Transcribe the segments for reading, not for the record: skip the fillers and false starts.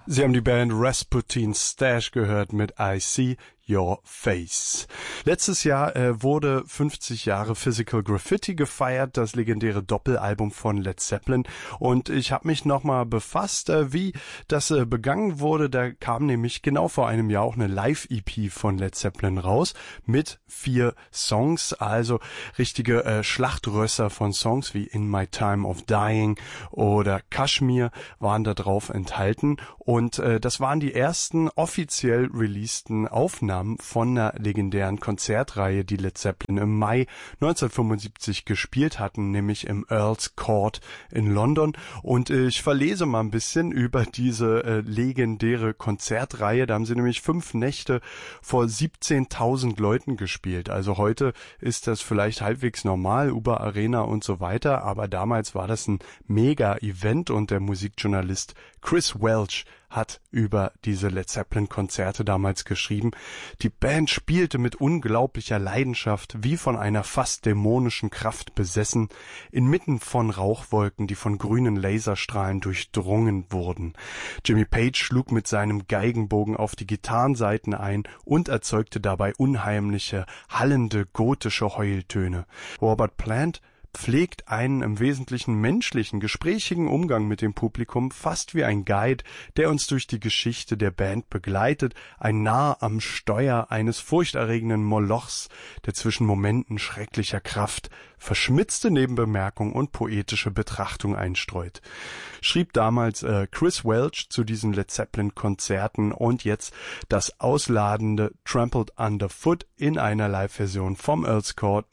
Sie haben die Band Rasputin Stash gehört mit I See Your Face. Letztes Jahr wurde 50 Jahre Physical Graffiti gefeiert, das legendäre Doppelalbum von Led Zeppelin. Und ich habe mich nochmal befasst, wie das begangen wurde. Da kam nämlich genau vor einem Jahr auch eine Live-EP von Led Zeppelin raus mit 4 Songs, also richtige Schlachtrösser von Songs wie In My Time of Dying oder Kashmir waren da drauf enthalten. Und das waren die ersten offiziell releaseden Aufnahmen von einer legendären Konzertreihe, die Led Zeppelin im Mai 1975 gespielt hatten, nämlich im Earl's Court in London. Und ich verlese mal ein bisschen über diese legendäre Konzertreihe. Da haben sie nämlich 5 Nächte vor 17.000 Leuten gespielt. Also heute ist das vielleicht halbwegs normal über Arena und so weiter, aber damals war das ein Mega-Event und der Musikjournalist Chris Welch hat über diese Led Zeppelin-Konzerte damals geschrieben. Die Band spielte mit unglaublicher Leidenschaft, wie von einer fast dämonischen Kraft besessen, inmitten von Rauchwolken, die von grünen Laserstrahlen durchdrungen wurden. Jimmy Page schlug mit seinem Geigenbogen auf die Gitarrensaiten ein und erzeugte dabei unheimliche, hallende, gotische Heultöne. Robert Plant pflegt einen im Wesentlichen menschlichen, gesprächigen Umgang mit dem Publikum, fast wie ein Guide, der uns durch die Geschichte der Band begleitet, ein Narr am Steuer eines furchterregenden Molochs, der zwischen Momenten schrecklicher Kraft verschmitzte Nebenbemerkung und poetische Betrachtung einstreut. Schrieb damals Chris Welch zu diesen Led Zeppelin-Konzerten und jetzt das ausladende Trampled Underfoot in einer Live-Version vom Earl's Court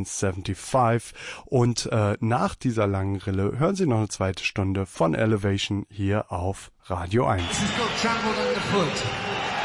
1975. Und nach dieser langen Rille hören Sie noch eine zweite Stunde von Elevation hier auf Radio 1. This is called Trampled Underfoot.